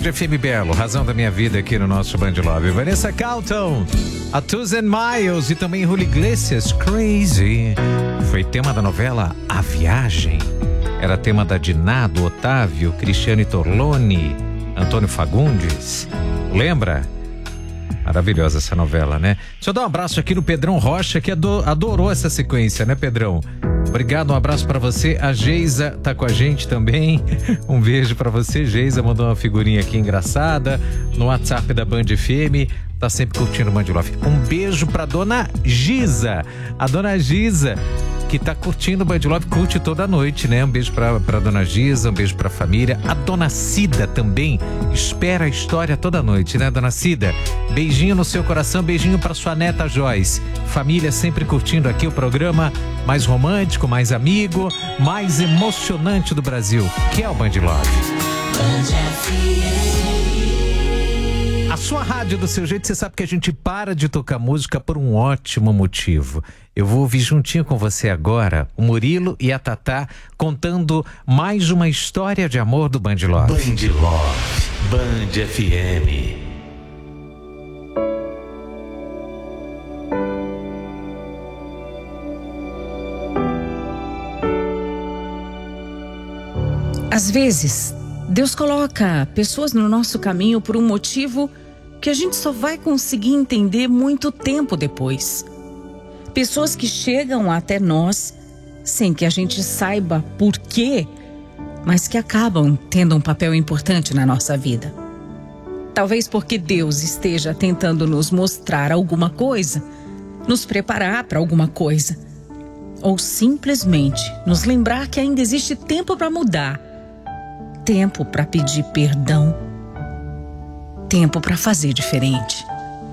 Band FM Belo, razão da minha vida aqui no nosso Band Love. Vanessa Carlton, A Thousand Miles e também Julio Iglesias, Crazy. Foi tema da novela A Viagem. Era tema da Diná, do Otávio, Cristiane Torloni, Antônio Fagundes. Lembra? Maravilhosa essa novela, né? Deixa eu dar um abraço aqui no Pedrão Rocha, que adorou essa sequência, né, Pedrão? Obrigado, um abraço pra você. A Geisa tá com a gente também. Um beijo pra você, Geisa. Mandou uma figurinha aqui engraçada no WhatsApp da Band FM. Tá sempre curtindo o Band Love. Um beijo pra dona Giza. A dona Giza, que tá curtindo o Band Love, curte toda noite, né? Um beijo pra dona Giza, um beijo pra família. A dona Cida também espera a história toda noite, né, dona Cida? Beijinho no seu coração, beijinho pra sua neta Joyce. Família sempre curtindo aqui o programa mais romântico, mais amigo, mais emocionante do Brasil, que é o Band Love. A sua rádio do seu jeito, você sabe que a gente para de tocar música por um ótimo motivo. Eu vou ouvir juntinho com você agora o Murilo e a Tatá contando mais uma história de amor do Band Love. Band Love, Band FM. Às vezes, Deus coloca pessoas no nosso caminho por um motivo que a gente só vai conseguir entender muito tempo depois. Pessoas que chegam até nós sem que a gente saiba por quê, mas que acabam tendo um papel importante na nossa vida. Talvez porque Deus esteja tentando nos mostrar alguma coisa, nos preparar para alguma coisa, ou simplesmente nos lembrar que ainda existe tempo para mudar, tempo para pedir perdão, tempo para fazer diferente.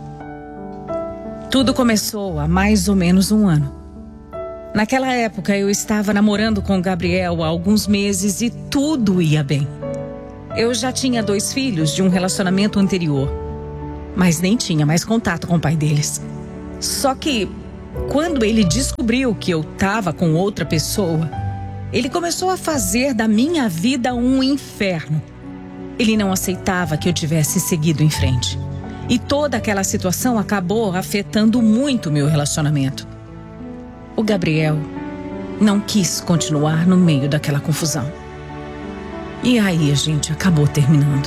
Tudo começou há mais ou menos um ano. Naquela época eu estava namorando com o Gabriel há alguns meses e tudo ia bem. Eu já tinha 2 filhos de um relacionamento anterior, mas nem tinha mais contato com o pai deles. Só que quando ele descobriu que eu estava com outra pessoa, ele começou a fazer da minha vida um inferno. Ele não aceitava que eu tivesse seguido em frente. E toda aquela situação acabou afetando muito o meu relacionamento. O Gabriel não quis continuar no meio daquela confusão. E aí a gente acabou terminando.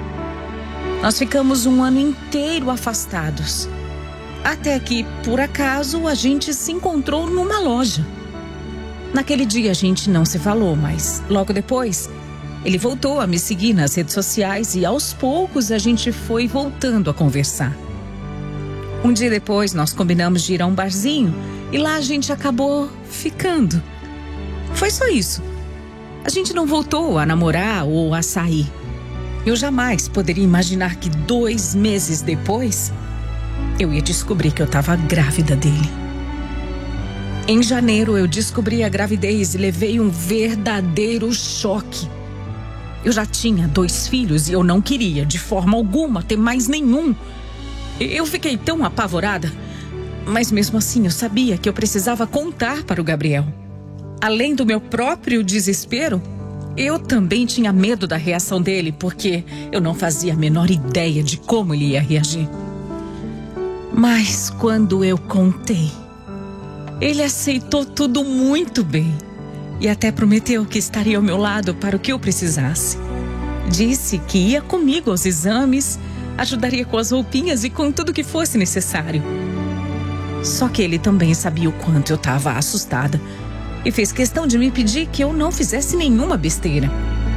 Nós ficamos um ano inteiro afastados. Até que, por acaso, a gente se encontrou numa loja. Naquele dia a gente não se falou, mas logo depois ele voltou a me seguir nas redes sociais e aos poucos a gente foi voltando a conversar. Um dia depois nós combinamos de ir a um barzinho e lá a gente acabou ficando. Foi só isso. A gente não voltou a namorar ou a sair. Eu jamais poderia imaginar que 2 meses depois eu ia descobrir que eu estava grávida dele. Em janeiro eu descobri a gravidez e levei um verdadeiro choque. Eu já tinha 2 filhos e eu não queria, de forma alguma, ter mais nenhum. Eu fiquei tão apavorada, mas mesmo assim eu sabia que eu precisava contar para o Gabriel. Além do meu próprio desespero, eu também tinha medo da reação dele, porque eu não fazia a menor ideia de como ele ia reagir. Mas quando eu contei, ele aceitou tudo muito bem e até prometeu que estaria ao meu lado para o que eu precisasse. Disse que ia comigo aos exames, ajudaria com as roupinhas e com tudo que fosse necessário. Só que ele também sabia o quanto eu estava assustada e fez questão de me pedir que eu não fizesse nenhuma besteira.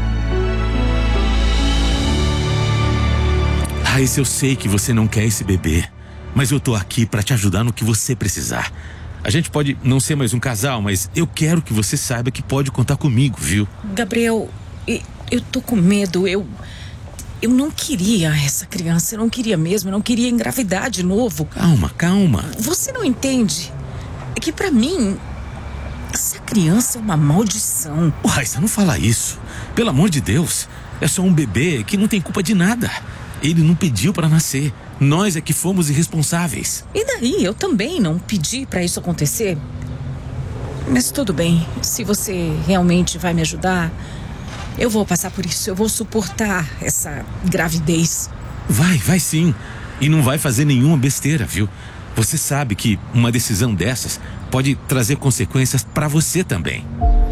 Raiz, eu sei que você não quer esse bebê, mas eu tô aqui pra te ajudar no que você precisar. A gente pode não ser mais um casal, mas eu quero que você saiba que pode contar comigo, viu? Gabriel, eu tô com medo. Eu não queria essa criança. Eu não queria mesmo. Eu não queria engravidar de novo. Calma. Você não entende? É que pra mim, essa criança é uma maldição. Raíssa, não fala isso. Pelo amor de Deus. É só um bebê que não tem culpa de nada. Ele não pediu pra nascer. Nós é que fomos irresponsáveis. E daí? Eu também não pedi pra isso acontecer. Mas tudo bem. Se você realmente vai me ajudar, Eu vou passar por isso, eu vou suportar essa gravidez. Vai sim. E não vai fazer nenhuma besteira, viu? Você sabe que uma decisão dessas pode trazer consequências para você também.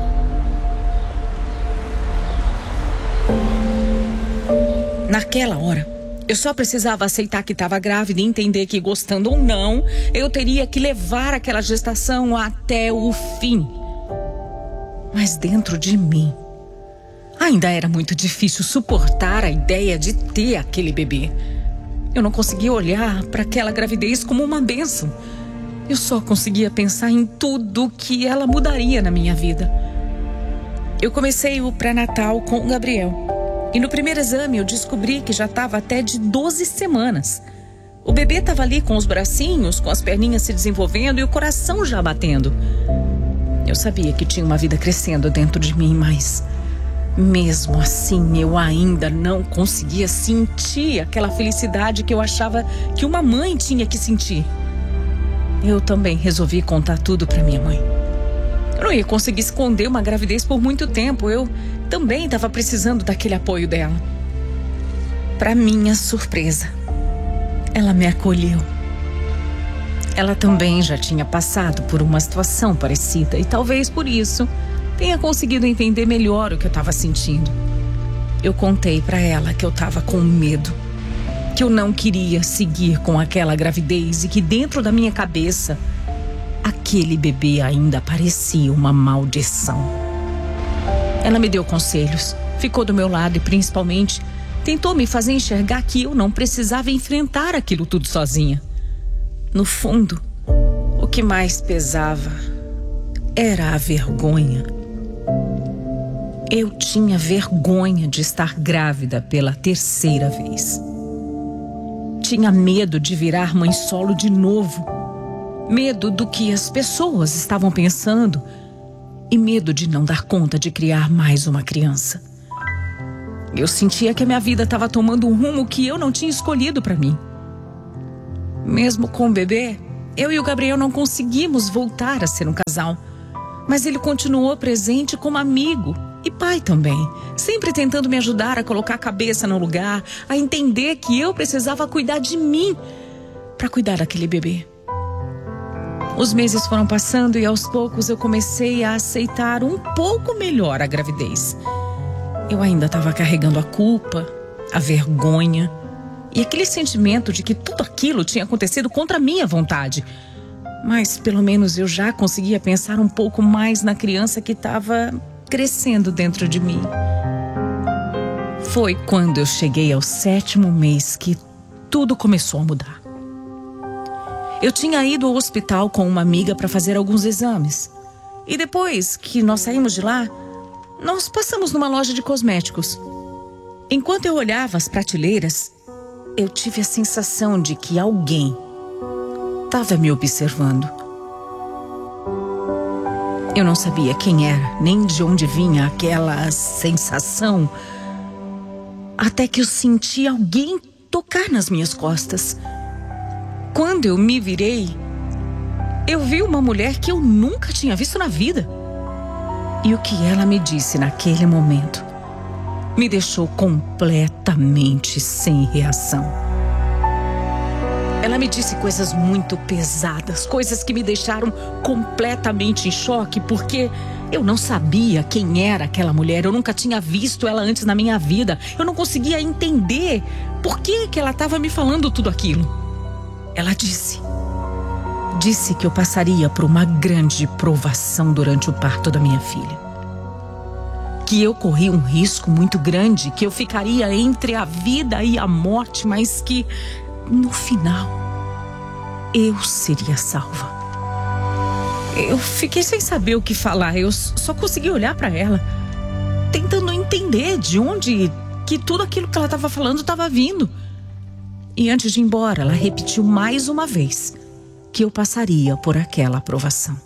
Naquela hora, eu só precisava aceitar que estava grávida e entender que, gostando ou não, eu teria que levar aquela gestação até o fim. Mas dentro de mim, ainda era muito difícil suportar a ideia de ter aquele bebê. Eu não conseguia olhar para aquela gravidez como uma bênção. Eu só conseguia pensar em tudo que ela mudaria na minha vida. Eu comecei o pré-natal com o Gabriel. E no primeiro exame eu descobri que já estava até de 12 semanas. O bebê estava ali com os bracinhos, com as perninhas se desenvolvendo e o coração já batendo. Eu sabia que tinha uma vida crescendo dentro de mim, mas mesmo assim eu ainda não conseguia sentir aquela felicidade que eu achava que uma mãe tinha que sentir. Eu também resolvi contar tudo para minha mãe. Eu não ia conseguir esconder uma gravidez por muito tempo. Eu também estava precisando daquele apoio dela. Para minha surpresa, ela me acolheu. Ela também já tinha passado por uma situação parecida e talvez por isso tenha conseguido entender melhor o que eu estava sentindo. Eu contei para ela que eu estava com medo, que eu não queria seguir com aquela gravidez e que dentro da minha cabeça aquele bebê ainda parecia uma maldição. Ela me deu conselhos, ficou do meu lado e principalmente tentou me fazer enxergar que eu não precisava enfrentar aquilo tudo sozinha. No fundo, o que mais pesava era a vergonha. Eu tinha vergonha de estar grávida pela 3ª vez. Tinha medo de virar mãe solo de novo. Medo do que as pessoas estavam pensando e medo de não dar conta de criar mais uma criança. Eu sentia que a minha vida estava tomando um rumo que eu não tinha escolhido para mim. Mesmo com o bebê, eu e o Gabriel não conseguimos voltar a ser um casal. Mas ele continuou presente como amigo e pai também, sempre tentando me ajudar a colocar a cabeça no lugar, a entender que eu precisava cuidar de mim para cuidar daquele bebê. Os meses foram passando e aos poucos eu comecei a aceitar um pouco melhor a gravidez. Eu ainda estava carregando a culpa, a vergonha e aquele sentimento de que tudo aquilo tinha acontecido contra a minha vontade. Mas pelo menos eu já conseguia pensar um pouco mais na criança que estava crescendo dentro de mim. Foi quando eu cheguei ao 7º mês que tudo começou a mudar. Eu tinha ido ao hospital com uma amiga para fazer alguns exames. E depois que nós saímos de lá, nós passamos numa loja de cosméticos. Enquanto eu olhava as prateleiras, eu tive a sensação de que alguém estava me observando. Eu não sabia quem era, nem de onde vinha aquela sensação, até que eu senti alguém tocar nas minhas costas. Quando eu me virei, eu vi uma mulher que eu nunca tinha visto na vida. E o que ela me disse naquele momento me deixou completamente sem reação. Ela me disse coisas muito pesadas, coisas que me deixaram completamente em choque, porque eu não sabia quem era aquela mulher, eu nunca tinha visto ela antes na minha vida, eu não conseguia entender por que ela estava me falando tudo aquilo. Ela disse que eu passaria por uma grande provação durante o parto da minha filha. Que eu corria um risco muito grande, que eu ficaria entre a vida e a morte, mas que no final eu seria salva. Eu fiquei sem saber o que falar, eu só consegui olhar para ela, tentando entender de onde que tudo aquilo que ela estava falando estava vindo. E antes de ir embora, ela repetiu mais uma vez que eu passaria por aquela aprovação.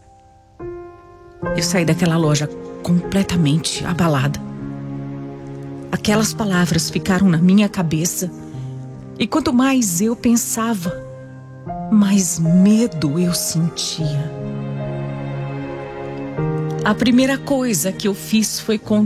Eu saí daquela loja completamente abalada. Aquelas palavras ficaram na minha cabeça e quanto mais eu pensava, mais medo eu sentia. A primeira coisa que eu fiz foi contar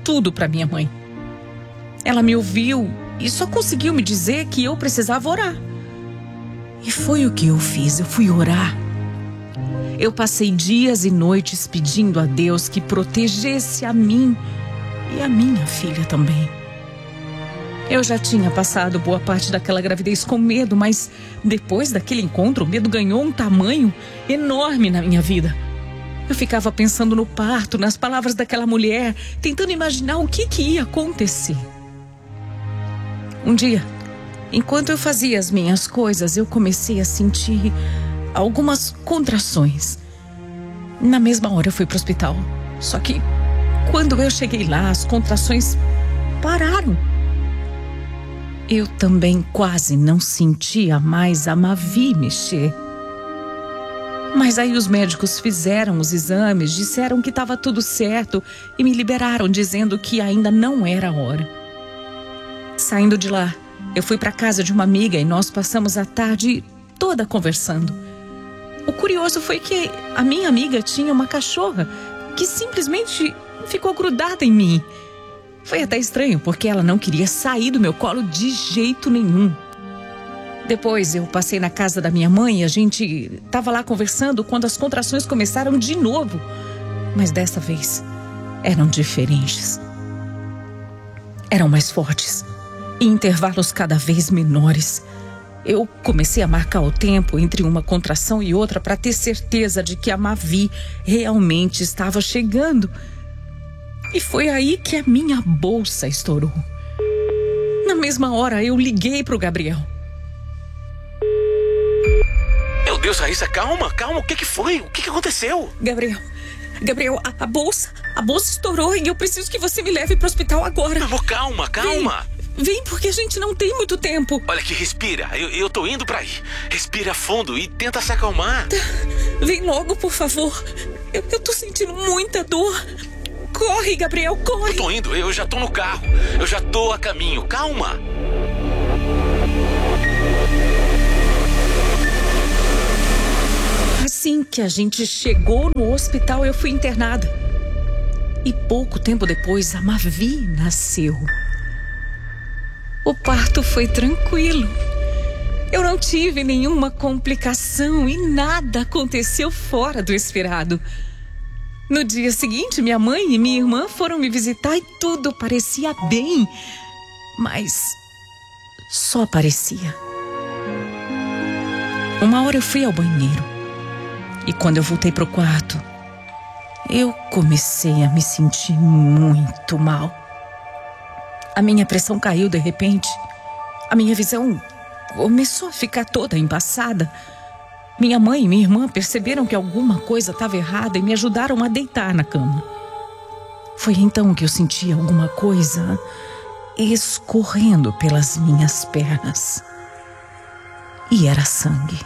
tudo para minha mãe. Ela me ouviu e só conseguiu me dizer que eu precisava orar. E foi o que eu fiz, eu fui orar. Eu passei dias e noites pedindo a Deus que protegesse a mim e a minha filha também. Eu já tinha passado boa parte daquela gravidez com medo, mas depois daquele encontro, o medo ganhou um tamanho enorme na minha vida. Eu ficava pensando no parto, nas palavras daquela mulher, tentando imaginar o que ia acontecer. Um dia, enquanto eu fazia as minhas coisas, eu comecei a sentir algumas contrações. Na mesma hora eu fui para o hospital. Só que quando eu cheguei lá, as contrações pararam. Eu também quase não sentia mais a Mavi mexer. Mas aí os médicos fizeram os exames, disseram que estava tudo certo e me liberaram dizendo que ainda não era a hora. Saindo de lá, eu fui para a casa de uma amiga e nós passamos a tarde toda conversando. O curioso foi que a minha amiga tinha uma cachorra que simplesmente ficou grudada em mim. Foi até estranho, porque ela não queria sair do meu colo de jeito nenhum. Depois eu passei na casa da minha mãe e a gente estava lá conversando quando as contrações começaram de novo. Mas dessa vez eram diferentes. Eram mais fortes, em intervalos cada vez menores. Eu comecei a marcar o tempo entre uma contração e outra para ter certeza de que a Mavi realmente estava chegando. E foi aí que a minha bolsa estourou. Na mesma hora, eu liguei para o Gabriel. Meu Deus, Raíssa, calma. O que foi? O que aconteceu? Gabriel, a bolsa estourou e eu preciso que você me leve para o hospital agora. Amor, calma. Vem, porque a gente não tem muito tempo. Olha aqui, respira. Eu tô indo pra aí. Respira fundo e tenta se acalmar. Tá. Vem logo, por favor. Eu tô sentindo muita dor. Corre, Gabriel, corre. Eu tô indo, eu já tô no carro. Eu já tô a caminho, calma. Assim que a gente chegou no hospital, eu fui internada. E pouco tempo depois, a Mavi nasceu. O parto foi tranquilo. Eu não tive nenhuma complicação e nada aconteceu fora do esperado. No dia seguinte, minha mãe e minha irmã foram me visitar e tudo parecia bem. Mas só parecia. Uma hora eu fui ao banheiro. E quando eu voltei pro quarto, eu comecei a me sentir muito mal. A minha pressão caiu de repente. A minha visão começou a ficar toda embaçada. Minha mãe e minha irmã perceberam que alguma coisa estava errada e me ajudaram a deitar na cama. Foi então que eu senti alguma coisa escorrendo pelas minhas pernas. E era sangue.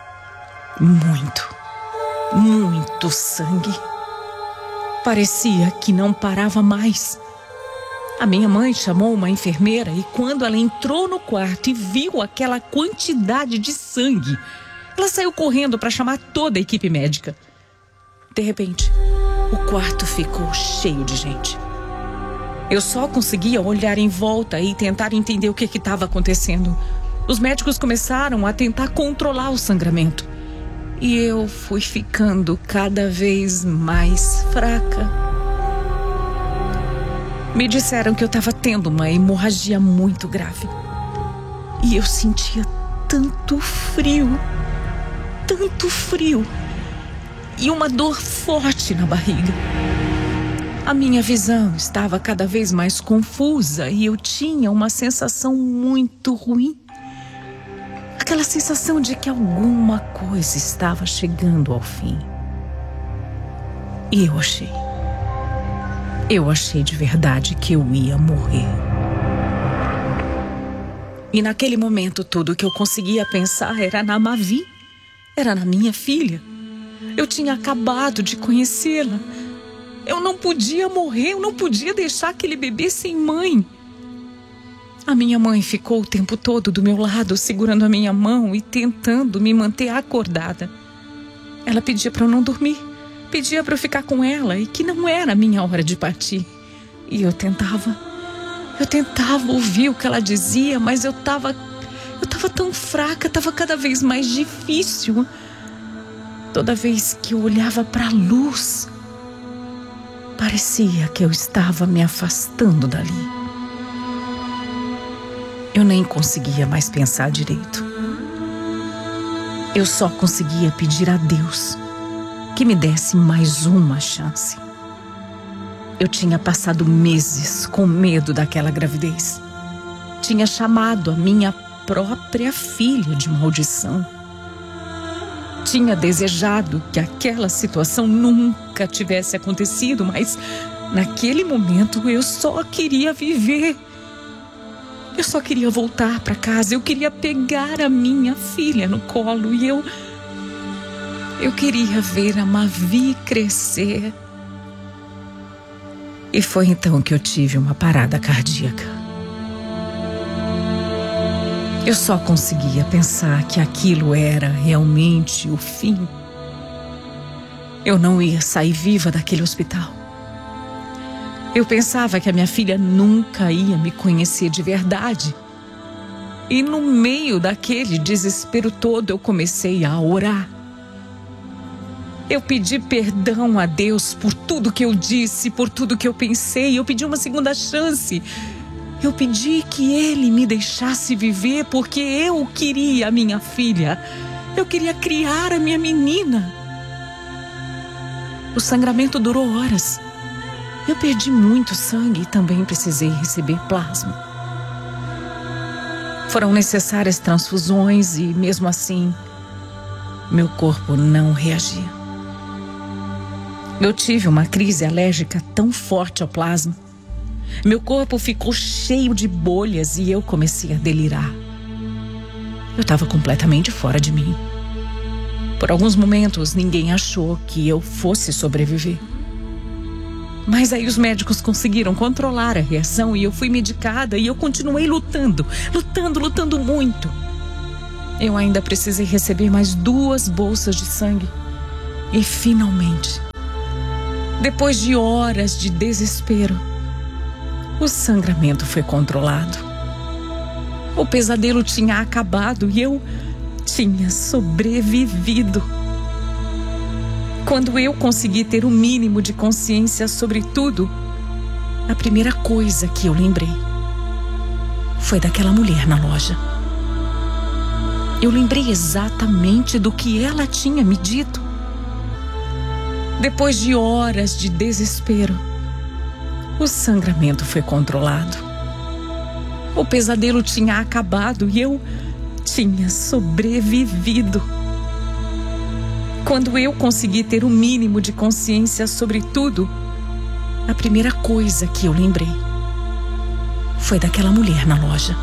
Muito sangue. Parecia que não parava mais. A minha mãe chamou uma enfermeira e quando ela entrou no quarto e viu aquela quantidade de sangue, ela saiu correndo para chamar toda a equipe médica. De repente, o quarto ficou cheio de gente. Eu só conseguia olhar em volta e tentar entender o que estava acontecendo. Os médicos começaram a tentar controlar o sangramento. E eu fui ficando cada vez mais fraca. Me disseram que eu estava tendo uma hemorragia muito grave. E eu sentia tanto frio. E uma dor forte na barriga. A minha visão estava cada vez mais confusa e eu tinha uma sensação muito ruim. Aquela sensação de que alguma coisa estava chegando ao fim. E eu achei de verdade que eu ia morrer. E naquele momento tudo que eu conseguia pensar era na Mavi. Era na minha filha. Eu tinha acabado de conhecê-la. Eu não podia morrer, eu não podia deixar aquele bebê sem mãe. A minha mãe ficou o tempo todo do meu lado, segurando a minha mão e tentando me manter acordada. Ela pedia para eu não dormir, pedia para eu ficar com ela e que não era a minha hora de partir. E eu tentava ouvir o que ela dizia, mas eu tava tão fraca, tava cada vez mais difícil. Toda vez que eu olhava para a luz, parecia que eu estava me afastando dali. Eu nem conseguia mais pensar direito. Eu só conseguia pedir a Deus que me desse mais uma chance. Eu tinha passado meses com medo daquela gravidez. Tinha chamado a minha própria filha de maldição. Tinha desejado que aquela situação nunca tivesse acontecido, mas naquele momento eu só queria viver. Eu só queria voltar para casa, eu queria pegar a minha filha no colo e eu queria ver a Mavi crescer. E foi então que eu tive uma parada cardíaca. Eu só conseguia pensar que aquilo era realmente o fim. Eu não ia sair viva daquele hospital. Eu pensava que a minha filha nunca ia me conhecer de verdade. E no meio daquele desespero todo, eu comecei a orar. Eu pedi perdão a Deus por tudo que eu disse, por tudo que eu pensei. Eu pedi uma segunda chance. Eu pedi que Ele me deixasse viver porque eu queria a minha filha. Eu queria criar a minha menina. O sangramento durou horas. Eu perdi muito sangue e também precisei receber plasma. Foram necessárias transfusões e, mesmo assim, meu corpo não reagia. Eu tive uma crise alérgica tão forte ao plasma. Meu corpo ficou cheio de bolhas e eu comecei a delirar. Eu estava completamente fora de mim. Por alguns momentos, ninguém achou que eu fosse sobreviver. Mas aí os médicos conseguiram controlar a reação e eu fui medicada e eu continuei lutando muito. Eu ainda precisei receber mais 2 bolsas de sangue. E finalmente, depois de horas de desespero, o sangramento foi controlado. O pesadelo tinha acabado e eu tinha sobrevivido. Quando eu consegui ter o mínimo de consciência sobre tudo, a primeira coisa que eu lembrei foi daquela mulher na loja. Eu lembrei exatamente do que ela tinha me dito. Depois de horas de desespero, o sangramento foi controlado. O pesadelo tinha acabado e eu tinha sobrevivido. Quando eu consegui ter o mínimo de consciência sobre tudo, a primeira coisa que eu lembrei foi daquela mulher na loja.